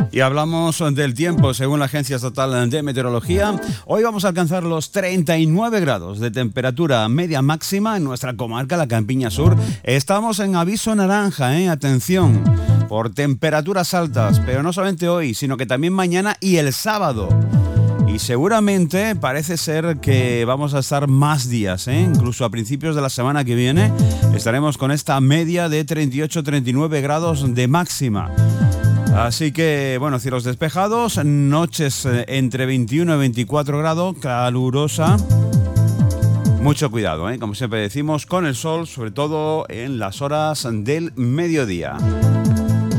Y hablamos del tiempo según la Agencia Estatal de Meteorología. Hoy vamos a alcanzar los 39 grados de temperatura media máxima en nuestra comarca, la Campiña Sur. Estamos en aviso naranja, atención, por temperaturas altas, pero no solamente hoy, sino que también mañana y el sábado. Y seguramente parece ser que vamos a estar más días, incluso a principios de la semana que viene estaremos con esta media de 38-39 grados de máxima. Así que, bueno, cielos despejados, noches entre 21 y 24 grados, calurosa. Mucho cuidado, como siempre decimos, con el sol, sobre todo en las horas del mediodía.